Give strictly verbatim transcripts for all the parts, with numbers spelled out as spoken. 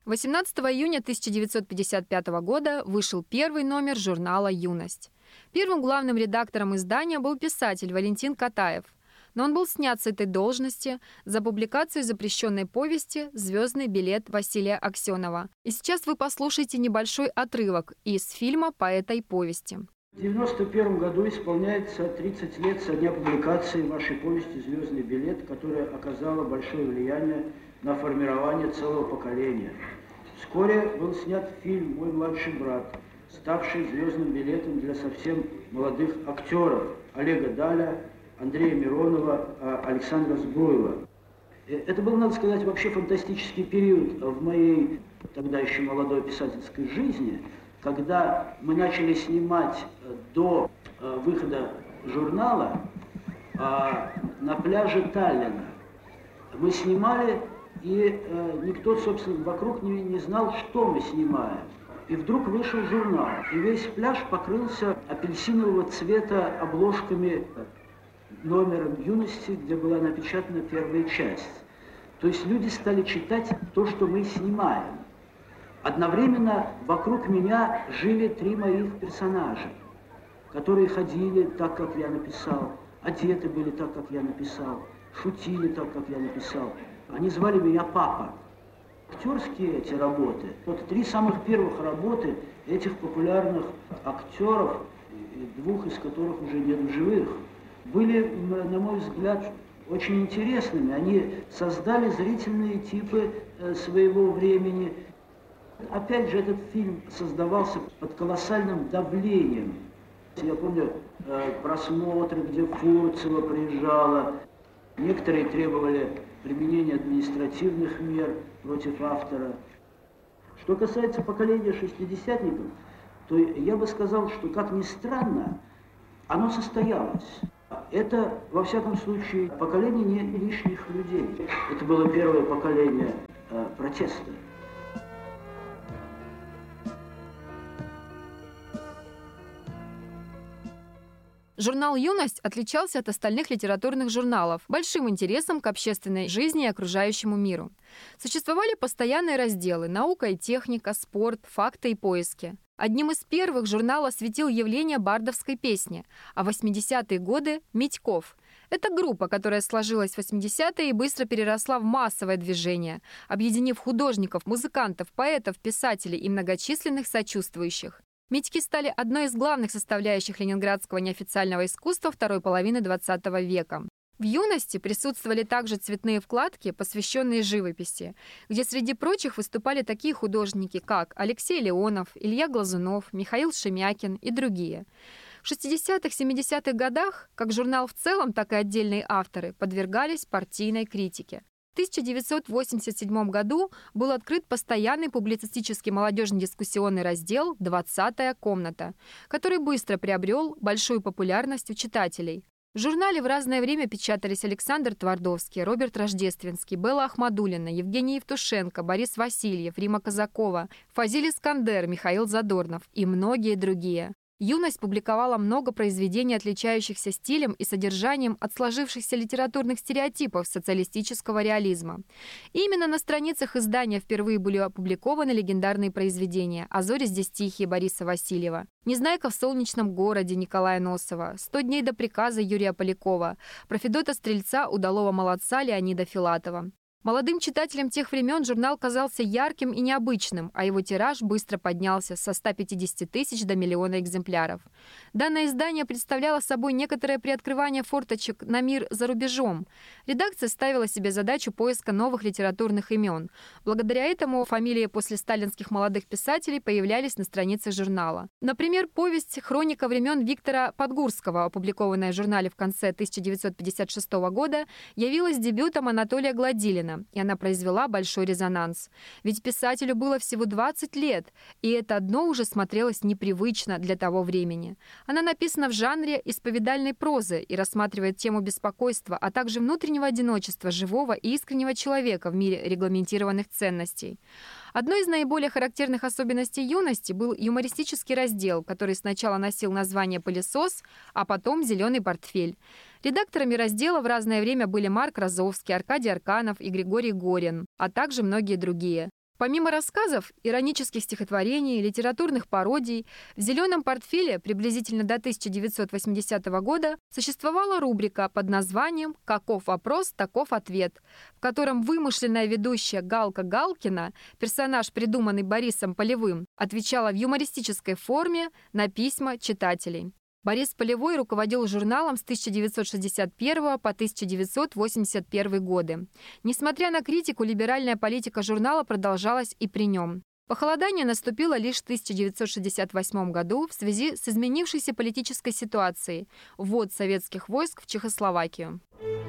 восемнадцатого июня тысяча девятьсот пятьдесят пятого года вышел первый номер журнала «Юность». Первым главным редактором издания был писатель Валентин Катаев, но он был снят с этой должности за публикацию запрещенной повести «Звездный билет» Василия Аксенова. И сейчас вы послушаете небольшой отрывок из фильма по этой повести. В девяносто первом году исполняется тридцать лет со дня публикации вашей повести «Звездный билет», которая оказала большое влияние на формирование целого поколения. Вскоре был снят фильм «Мой младший брат», ставший звездным билетом для совсем молодых актеров Олега Даля, Андрея Миронова, Александра Збруева. Это был, надо сказать, вообще фантастический период в моей тогда еще молодой писательской жизни, когда мы начали снимать до выхода журнала на пляже Таллина. Мы снимали, и никто, собственно, вокруг не, не знал, что мы снимаем. И вдруг вышел журнал, и весь пляж покрылся апельсинового цвета обложками номером «Юности», где была напечатана первая часть. То есть люди стали читать то, что мы снимаем. Одновременно вокруг меня жили три моих персонажа, которые ходили так, как я написал, одеты были так, как я написал, шутили так, как я написал. Они звали меня Папа. Актерские эти работы, вот три самых первых работы этих популярных актеров, двух из которых уже нет в живых, были, на мой взгляд, очень интересными. Они создали зрительные типы своего времени. Опять же, этот фильм создавался под колоссальным давлением. Я помню просмотры, где Фурцева приезжала. Некоторые требовали применения административных мер против автора. Что касается поколения шестидесятников, то я бы сказал, что, как ни странно, оно состоялось. Это, во всяком случае, поколение не лишних людей. Это было первое поколение э, протеста. Журнал «Юность» отличался от остальных литературных журналов большим интересом к общественной жизни и окружающему миру. Существовали постоянные разделы «Наука и техника», «Спорт», «Факты и поиски». Одним из первых журнал осветил явление бардовской песни, а в восьмидесятые годы – Митьков. Это группа, которая сложилась в восьмидесятые и быстро переросла в массовое движение, объединив художников, музыкантов, поэтов, писателей и многочисленных сочувствующих. Митьки стали одной из главных составляющих ленинградского неофициального искусства второй половины двадцатого века. В «Юности» присутствовали также цветные вкладки, посвященные живописи, где среди прочих выступали такие художники, как Алексей Леонов, Илья Глазунов, Михаил Шемякин и другие. В шестидесятых-семидесятых годах как журнал в целом, так и отдельные авторы подвергались партийной критике. В тысяча девятьсот восемьдесят седьмом году был открыт постоянный публицистический молодежно-дискуссионный раздел «двадцатая комната», который быстро приобрел большую популярность у читателей. В журнале в разное время печатались Александр Твардовский, Роберт Рождественский, Белла Ахмадуллина, Евгений Евтушенко, Борис Васильев, Рима Казакова, Фазиль Искандер, Михаил Задорнов и многие другие. «Юность» публиковала много произведений, отличающихся стилем и содержанием от сложившихся литературных стереотипов социалистического реализма. И именно на страницах издания впервые были опубликованы легендарные произведения «А зори здесь тихие» Бориса Васильева, «Незнайка в солнечном городе» Николая Носова, «Сто дней до приказа» Юрия Полякова, «Про Федота Стрельца» удалого молодца Леонида Филатова. Молодым читателям тех времен журнал казался ярким и необычным, а его тираж быстро поднялся со ста пятидесяти тысяч до миллиона экземпляров. Данное издание представляло собой некоторое приоткрывание форточек на мир за рубежом. Редакция ставила себе задачу поиска новых литературных имен. Благодаря этому фамилии после сталинских молодых писателей появлялись на страницах журнала. Например, повесть «Хроника времен» Виктора Подгурского, опубликованная в журнале в конце тысяча девятьсот пятьдесят шестого года, явилась дебютом Анатолия Гладилина, и она произвела большой резонанс. Ведь писателю было всего двадцать лет, и это одно уже смотрелось непривычно для того времени. Она написана в жанре исповедальной прозы и рассматривает тему беспокойства, а также внутреннего одиночества живого и искреннего человека в мире регламентированных ценностей. Одной из наиболее характерных особенностей «Юности» был юмористический раздел, который сначала носил название «Пылесос», а потом «Зеленый портфель». Редакторами раздела в разное время были Марк Розовский, Аркадий Арканов и Григорий Горин, а также многие другие. Помимо рассказов, иронических стихотворений, литературных пародий, в «Зеленом портфеле» приблизительно до тысяча девятьсот восьмидесятого года существовала рубрика под названием «Каков вопрос, таков ответ», в котором вымышленная ведущая Галка Галкина, персонаж, придуманный Борисом Полевым, отвечала в юмористической форме на письма читателей. Борис Полевой руководил журналом с тысяча девятьсот шестьдесят первого по тысяча девятьсот восемьдесят первый годы. Несмотря на критику, либеральная политика журнала продолжалась и при нем. Похолодание наступило лишь в тысяча девятьсот шестьдесят восьмом году в связи с изменившейся политической ситуацией – ввод советских войск в Чехословакию.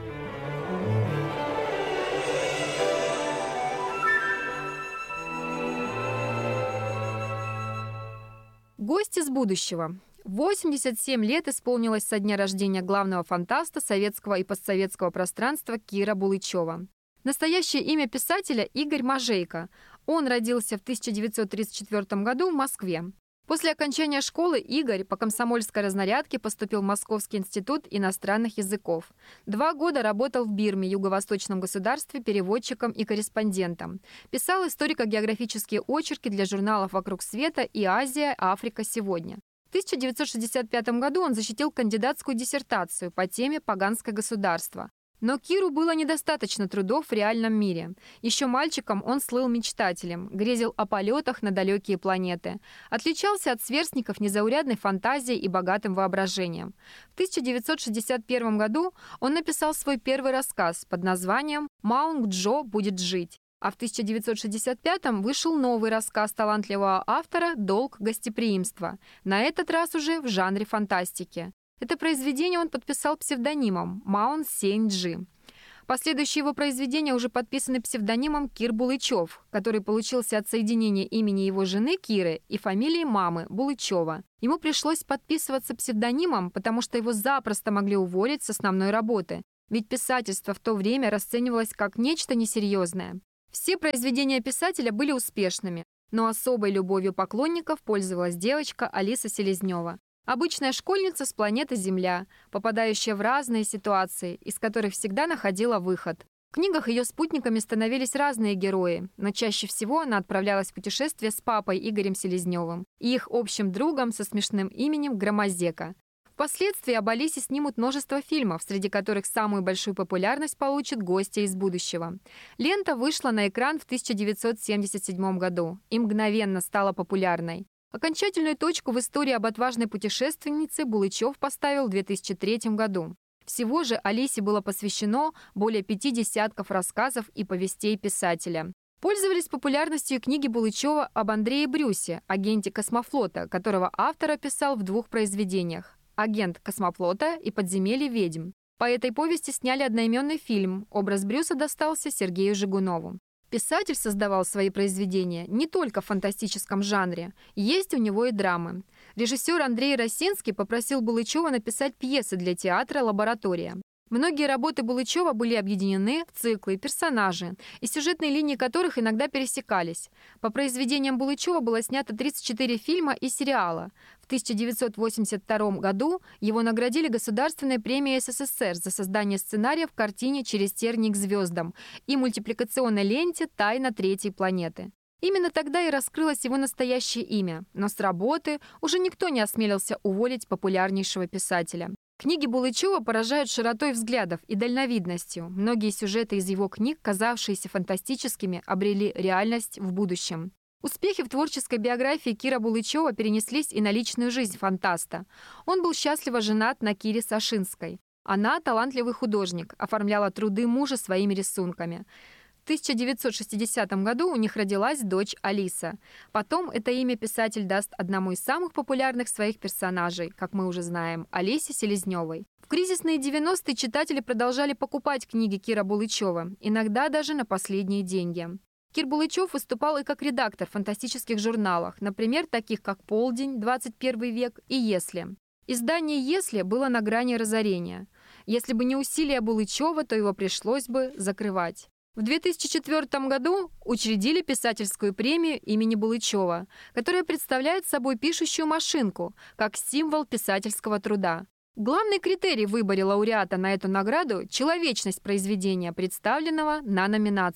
Гость из будущего. восемьдесят семь лет исполнилось со дня рождения главного фантаста советского и постсоветского пространства Кира Булычева. Настоящее имя писателя – Игорь Можейко. Он родился в тысяча девятьсот тридцать четвёртом году в Москве. После окончания школы Игорь по комсомольской разнарядке поступил в Московский институт иностранных языков. Два года работал в Бирме, юго-восточном государстве, переводчиком и корреспондентом. Писал историко-географические очерки для журналов «Вокруг света» и «Азия, Африка сегодня». В тысяча девятьсот шестьдесят пятом году он защитил кандидатскую диссертацию по теме «Паганское государство». Но Киру было недостаточно трудов в реальном мире. Еще мальчиком он слыл мечтателем, грезил о полетах на далекие планеты. Отличался от сверстников незаурядной фантазией и богатым воображением. В тысяча девятьсот шестьдесят первом году он написал свой первый рассказ под названием «Маунг Джо будет жить». А в тысяча девятьсот шестьдесят пятом вышел новый рассказ талантливого автора «Долг гостеприимства», на этот раз уже в жанре фантастики. Это произведение он подписал псевдонимом Маун Сень-Джи. Последующие его произведения уже подписаны псевдонимом Кир Булычев, который получился от соединения имени его жены Киры и фамилии мамы Булычева. Ему пришлось подписываться псевдонимом, потому что его запросто могли уволить с основной работы, ведь писательство в то время расценивалось как нечто несерьезное. Все произведения писателя были успешными, но особой любовью поклонников пользовалась девочка Алиса Селезнева. Обычная школьница с планеты Земля, попадающая в разные ситуации, из которых всегда находила выход. В книгах ее спутниками становились разные герои, но чаще всего она отправлялась в путешествие с папой Игорем Селезневым и их общим другом со смешным именем Громозека. Впоследствии об Алисе снимут множество фильмов, среди которых самую большую популярность получит «Гостья из будущего». Лента вышла на экран в тысяча девятьсот семьдесят седьмом году и мгновенно стала популярной. Окончательную точку в истории об отважной путешественнице Булычев поставил в две тысячи третьем году. Всего же Алисе было посвящено более пяти десятков рассказов и повестей писателя. Пользовались популярностью книги Булычева об Андрее Брюсе, агенте космофлота, которого автор описал в двух произведениях «Агент космофлота» и «Подземелье ведьм». По этой повести сняли одноименный фильм. Образ Брюса достался Сергею Жигунову. Писатель создавал свои произведения не только в фантастическом жанре, есть у него и драмы. Режиссер Андрей Росинский попросил Булычева написать пьесы для театра «Лаборатория». Многие работы Булычева были объединены в циклы и персонажи, и сюжетные линии которых иногда пересекались. По произведениям Булычева было снято тридцать четыре фильма и сериала. В тысяча девятьсот восемьдесят втором году его наградили Государственной премией СССР за создание сценария в картине «Через тернии к звездам» и мультипликационной ленте «Тайна третьей планеты». Именно тогда и раскрылось его настоящее имя, но с работы уже никто не осмелился уволить популярнейшего писателя. Книги Булычева поражают широтой взглядов и дальновидностью. Многие сюжеты из его книг, казавшиеся фантастическими, обрели реальность в будущем. Успехи в творческой биографии Кира Булычева перенеслись и на личную жизнь фантаста. Он был счастливо женат на Кире Сашинской. Она, талантливый художник, оформляла труды мужа своими рисунками. В тысяча девятьсот шестидесятом году у них родилась дочь Алиса. Потом это имя писатель даст одному из самых популярных своих персонажей, как мы уже знаем, Алисе Селезневой. В кризисные девяностые читатели продолжали покупать книги Кира Булычева, иногда даже на последние деньги. Кир Булычев выступал и как редактор в фантастических журналах, например, таких как «Полдень», «двадцать первый век» и «Если». Издание «Если» было на грани разорения. Если бы не усилия Булычева, то его пришлось бы закрывать. В две тысячи четвёртом году учредили писательскую премию имени Булычева, которая представляет собой пишущую машинку, как символ писательского труда. Главный критерий в выборе лауреата на эту награду – человечность произведения, представленного на номинацию.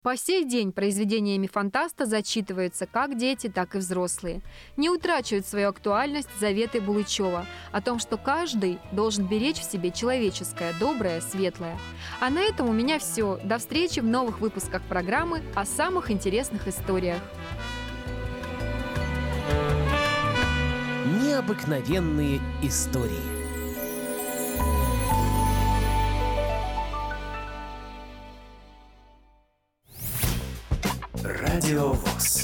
По сей день произведениями фантаста зачитываются как дети, так и взрослые. Не утрачивают свою актуальность заветы Булычева о том, что каждый должен беречь в себе человеческое, доброе, светлое. А на этом у меня все. До встречи в новых выпусках программы о самых интересных историях. Необыкновенные истории. Радио ВОС.